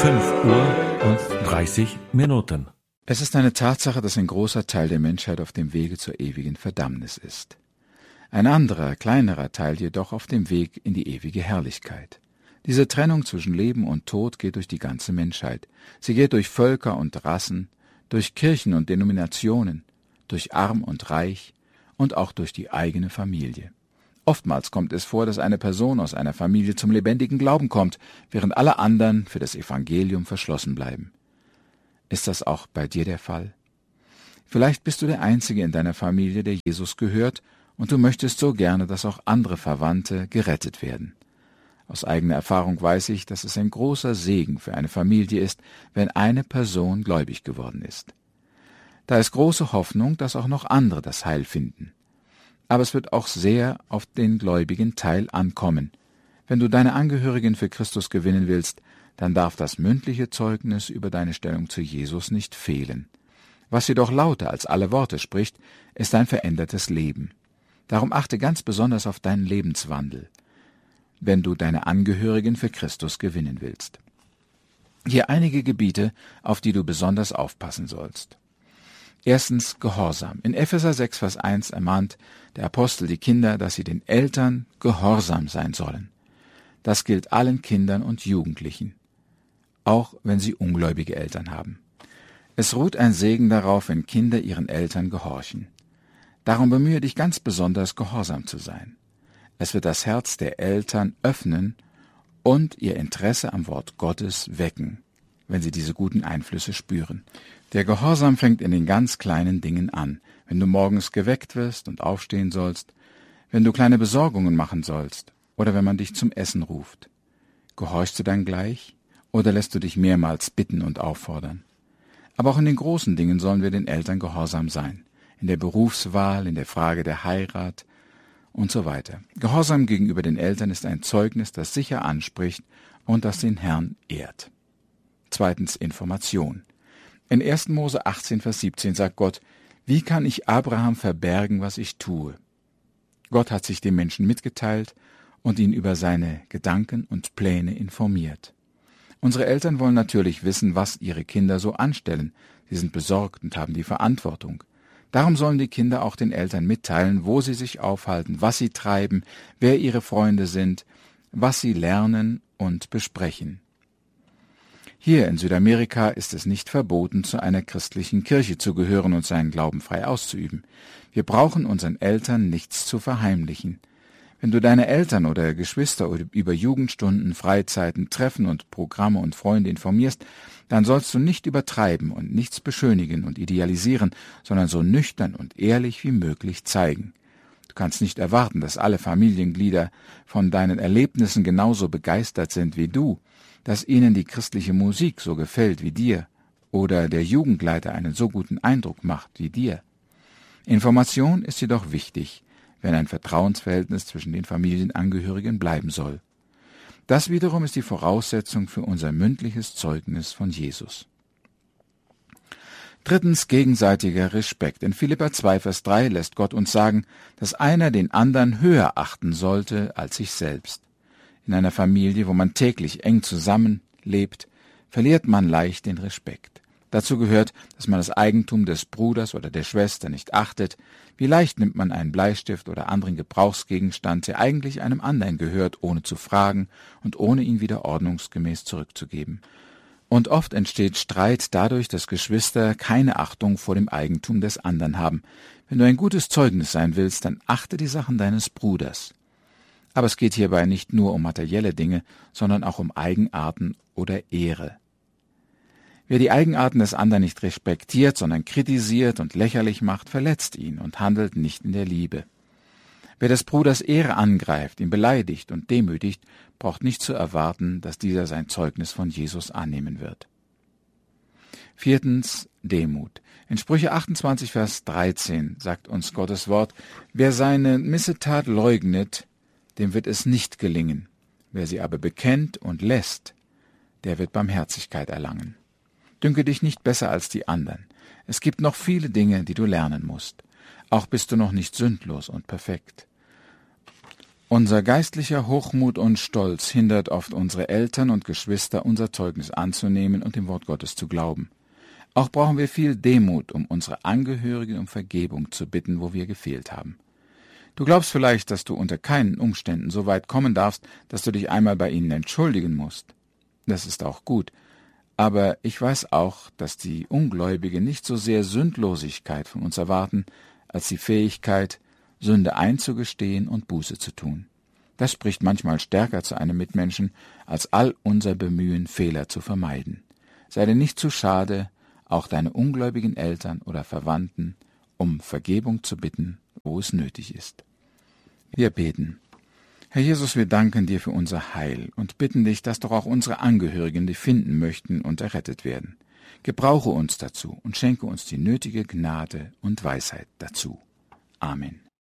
5:30. Es ist eine Tatsache, dass ein großer Teil der Menschheit auf dem Wege zur ewigen Verdammnis ist. Ein anderer, kleinerer Teil jedoch auf dem Weg in die ewige Herrlichkeit. Diese Trennung zwischen Leben und Tod geht durch die ganze Menschheit. Sie geht durch Völker und Rassen, durch Kirchen und Denominationen, durch Arm und Reich und auch durch die eigene Familie. Oftmals kommt es vor, dass eine Person aus einer Familie zum lebendigen Glauben kommt, während alle anderen für das Evangelium verschlossen bleiben. Ist das auch bei dir der Fall? Vielleicht bist du der Einzige in deiner Familie, der Jesus gehört, und du möchtest so gerne, dass auch andere Verwandte gerettet werden. Aus eigener Erfahrung weiß ich, dass es ein großer Segen für eine Familie ist, wenn eine Person gläubig geworden ist. Da ist große Hoffnung, dass auch noch andere das Heil finden. Aber es wird auch sehr auf den gläubigen Teil ankommen. Wenn du deine Angehörigen für Christus gewinnen willst, dann darf das mündliche Zeugnis über deine Stellung zu Jesus nicht fehlen. Was jedoch lauter als alle Worte spricht, ist ein verändertes Leben. Darum achte ganz besonders auf deinen Lebenswandel, wenn du deine Angehörigen für Christus gewinnen willst. Hier einige Gebiete, auf die du besonders aufpassen sollst. Erstens Gehorsam. In Epheser 6, Vers 1 ermahnt der Apostel die Kinder, dass sie den Eltern gehorsam sein sollen. Das gilt allen Kindern und Jugendlichen, auch wenn sie ungläubige Eltern haben. Es ruht ein Segen darauf, wenn Kinder ihren Eltern gehorchen. Darum bemühe dich ganz besonders, gehorsam zu sein. Es wird das Herz der Eltern öffnen und ihr Interesse am Wort Gottes wecken, wenn sie diese guten Einflüsse spüren. Der Gehorsam fängt in den ganz kleinen Dingen an, wenn du morgens geweckt wirst und aufstehen sollst, wenn du kleine Besorgungen machen sollst oder wenn man dich zum Essen ruft. Gehorchst du dann gleich oder lässt du dich mehrmals bitten und auffordern? Aber auch in den großen Dingen sollen wir den Eltern gehorsam sein, in der Berufswahl, in der Frage der Heirat und so weiter. Gehorsam gegenüber den Eltern ist ein Zeugnis, das sicher anspricht und das den Herrn ehrt. Zweitens Information. In 1. Mose 18, Vers 17 sagt Gott: Wie kann ich Abraham verbergen, was ich tue? Gott hat sich dem Menschen mitgeteilt und ihn über seine Gedanken und Pläne informiert. Unsere Eltern wollen natürlich wissen, was ihre Kinder so anstellen. Sie sind besorgt und haben die Verantwortung. Darum sollen die Kinder auch den Eltern mitteilen, wo sie sich aufhalten, was sie treiben, wer ihre Freunde sind, was sie lernen und besprechen. Hier in Südamerika ist es nicht verboten, zu einer christlichen Kirche zu gehören und seinen Glauben frei auszuüben. Wir brauchen unseren Eltern nichts zu verheimlichen. Wenn du deine Eltern oder Geschwister über Jugendstunden, Freizeiten, Treffen und Programme und Freunde informierst, dann sollst du nicht übertreiben und nichts beschönigen und idealisieren, sondern so nüchtern und ehrlich wie möglich zeigen. Du kannst nicht erwarten, dass alle Familienglieder von deinen Erlebnissen genauso begeistert sind wie du, dass ihnen die christliche Musik so gefällt wie dir oder der Jugendleiter einen so guten Eindruck macht wie dir. Information ist jedoch wichtig, wenn ein Vertrauensverhältnis zwischen den Familienangehörigen bleiben soll. Das wiederum ist die Voraussetzung für unser mündliches Zeugnis von Jesus. Drittens gegenseitiger Respekt. In Philipper 2, Vers 3 lässt Gott uns sagen, dass einer den anderen höher achten sollte als sich selbst. In einer Familie, wo man täglich eng zusammenlebt, verliert man leicht den Respekt. Dazu gehört, dass man das Eigentum des Bruders oder der Schwester nicht achtet. Wie leicht nimmt man einen Bleistift oder anderen Gebrauchsgegenstand, der eigentlich einem anderen gehört, ohne zu fragen und ohne ihn wieder ordnungsgemäß zurückzugeben. Und oft entsteht Streit dadurch, dass Geschwister keine Achtung vor dem Eigentum des anderen haben. Wenn du ein gutes Zeugnis sein willst, dann achte die Sachen deines Bruders. Aber es geht hierbei nicht nur um materielle Dinge, sondern auch um Eigenarten oder Ehre. Wer die Eigenarten des anderen nicht respektiert, sondern kritisiert und lächerlich macht, verletzt ihn und handelt nicht in der Liebe. Wer des Bruders Ehre angreift, ihn beleidigt und demütigt, braucht nicht zu erwarten, dass dieser sein Zeugnis von Jesus annehmen wird. Viertens, Demut. In Sprüche 28, Vers 13 sagt uns Gottes Wort: Wer seine Missetat leugnet, dem wird es nicht gelingen. Wer sie aber bekennt und lässt, der wird Barmherzigkeit erlangen. Dünke dich nicht besser als die anderen. Es gibt noch viele Dinge, die du lernen musst. Auch bist du noch nicht sündlos und perfekt. Unser geistlicher Hochmut und Stolz hindert oft unsere Eltern und Geschwister, unser Zeugnis anzunehmen und dem Wort Gottes zu glauben. Auch brauchen wir viel Demut, um unsere Angehörigen um Vergebung zu bitten, wo wir gefehlt haben. Du glaubst vielleicht, dass du unter keinen Umständen so weit kommen darfst, dass du dich einmal bei ihnen entschuldigen musst. Das ist auch gut, aber ich weiß auch, dass die Ungläubigen nicht so sehr Sündlosigkeit von uns erwarten, als die Fähigkeit, Sünde einzugestehen und Buße zu tun. Das spricht manchmal stärker zu einem Mitmenschen, als all unser Bemühen, Fehler zu vermeiden. Sei dir nicht zu schade, auch deine ungläubigen Eltern oder Verwandten um Vergebung zu bitten, wo es nötig ist. Wir beten. Herr Jesus, wir danken dir für unser Heil und bitten dich, dass doch auch unsere Angehörigen dich finden möchten und errettet werden. Gebrauche uns dazu und schenke uns die nötige Gnade und Weisheit dazu. Amen.